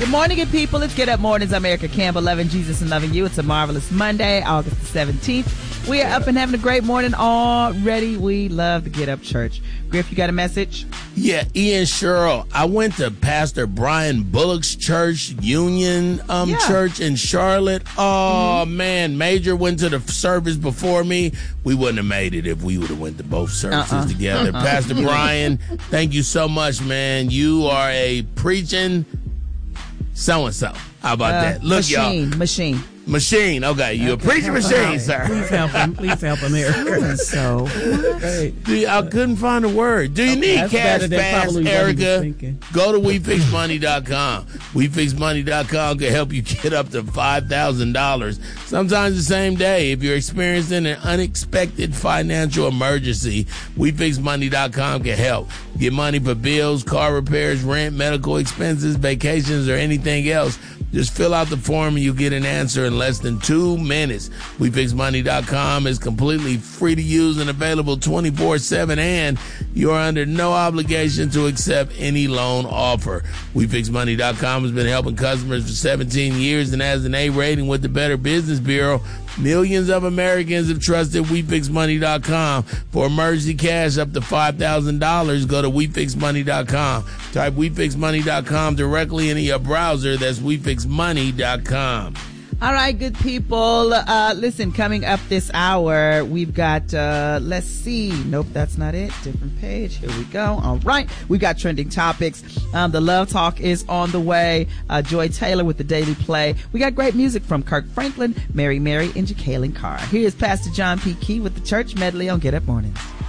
Good morning, good people. It's Get Up Mornings. I'm Erica Campbell, loving Jesus and loving you. It's a marvelous Monday, August the 17th. We are up and having a great morning already. We love the Get Up Church. Griff, you got a message? Yeah, Ian Sherrill. I went to Pastor Brian Bullock's church, Union Church in Charlotte. Oh, man. Major went to the service before me. We wouldn't have made it if we would have went to both services together. Pastor Brian, thank you so much, man. You are a preaching so-and-so. How about that? Look, Machine. Okay, you a preaching machine, sir. Please help him, Erica. So, I couldn't find a word. Do you need cash fast, Erica? Go to WeFixMoney.com. WeFixMoney.com can help you get up to $5,000. Sometimes the same day. If you're experiencing an unexpected financial emergency, WeFixMoney.com can help. Get money for bills, car repairs, rent, medical expenses, vacations, or anything else. Just fill out the form and you'll get an answer in less than 2 minutes. WeFixMoney.com is completely free to use and available 24/7, and you are under no obligation to accept any loan offer. WeFixMoney.com has been helping customers for 17 years and has an A rating with the Better Business Bureau. Millions of Americans have trusted WeFixMoney.com for emergency cash up to $5,000. Go to WeFixMoney.com. Type WeFixMoney.com directly into your browser. That's WeFixMoney.com. all right, good people. Listen, coming up this hour, we've got, let's see. Nope, that's not it. Different page. Here we go. All right. We've got trending topics. The Love Talk is on the way. Joy Taylor with the Daily Play. We got great music from Kirk Franklin, Mary, and Jacqueline Carr. Here's Pastor John P. Key with the Church Medley on Get Up Mornings.